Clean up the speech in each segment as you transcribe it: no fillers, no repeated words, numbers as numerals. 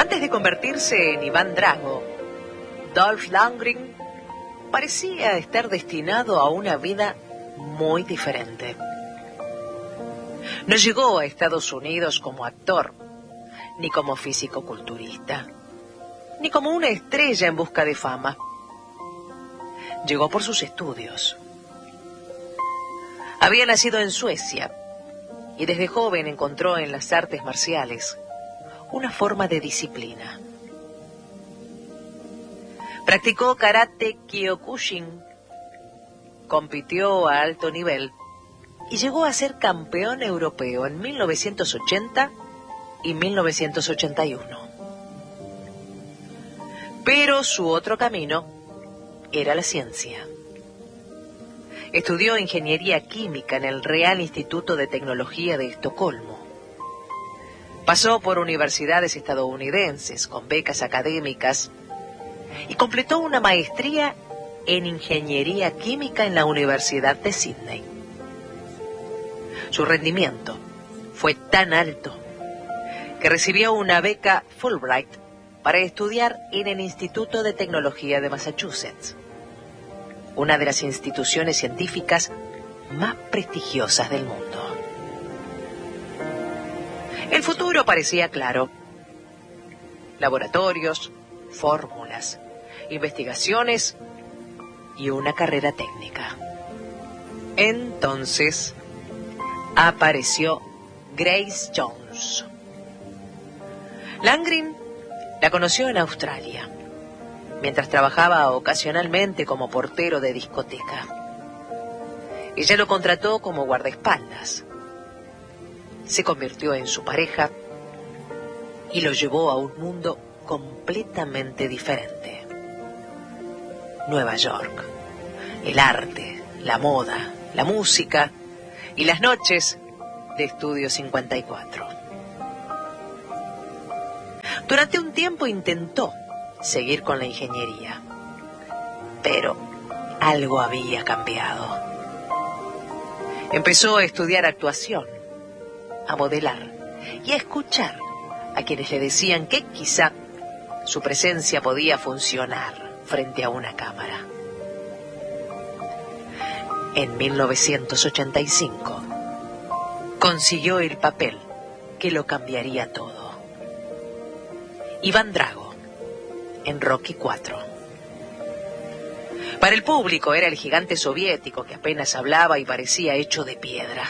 Antes de convertirse en Iván Drago, Dolph Lundgren parecía estar destinado a una vida muy diferente. No llegó a Estados Unidos como actor, ni como físico-culturista, ni como una estrella en busca de fama. Llegó por sus estudios. Había nacido en Suecia y desde joven encontró en las artes marciales una forma de disciplina. Practicó karate Kyokushin, compitió a alto nivel y llegó a ser campeón europeo en 1980 y 1981. Pero su otro camino era la ciencia. Estudió ingeniería química en el Real Instituto de Tecnología de Estocolmo. Pasó por universidades estadounidenses con becas académicas y completó una maestría en ingeniería química en la Universidad de Sydney. Su rendimiento fue tan alto que recibió una beca Fulbright para estudiar en el Instituto de Tecnología de Massachusetts, una de las instituciones científicas más prestigiosas del mundo. El futuro parecía claro. Laboratorios, fórmulas, investigaciones y una carrera técnica. Entonces apareció Grace Jones. Lundgren la conoció en Australia, mientras trabajaba ocasionalmente como portero de discoteca. Ella lo contrató como guardaespaldas. Se convirtió en su pareja y lo llevó a un mundo completamente diferente. Nueva York, el arte, la moda, la música y las noches de Estudio 54. Durante un tiempo intentó seguir con la ingeniería, pero algo había cambiado. Empezó a estudiar actuación, a modelar y a escuchar a quienes le decían que quizá su presencia podía funcionar frente a una cámara. En 1985 consiguió el papel que lo cambiaría todo. Iván Drago en Rocky IV. Para el público era el gigante soviético que apenas hablaba y parecía hecho de piedra.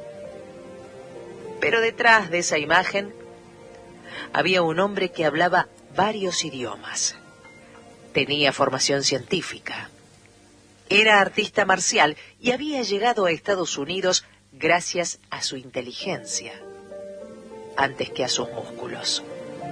Pero detrás de esa imagen había un hombre que hablaba varios idiomas. Tenía formación científica. Era artista marcial y había llegado a Estados Unidos gracias a su inteligencia, antes que a sus músculos.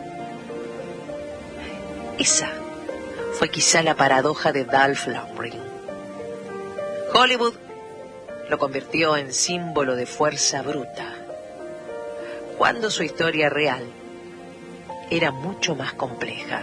Esa fue quizá la paradoja de Dolph Lundgren. Hollywood lo convirtió en símbolo de fuerza bruta, cuando su historia real era mucho más compleja.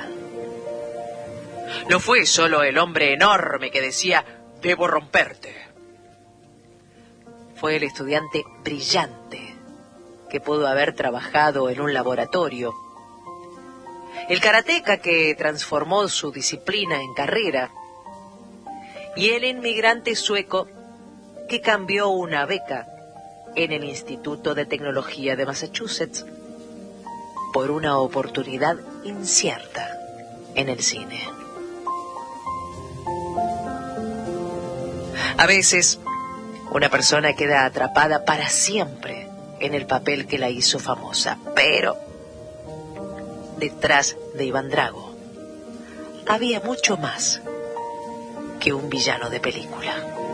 No fue solo el hombre enorme que decía, debo romperte. Fue el estudiante brillante que pudo haber trabajado en un laboratorio. El karateca que transformó su disciplina en carrera. Y el inmigrante sueco que cambió una beca en el Instituto de Tecnología de Massachusetts por una oportunidad incierta en el cine. A veces, una persona queda atrapada para siempre en el papel que la hizo famosa, pero detrás de Iván Drago había mucho más que un villano de película.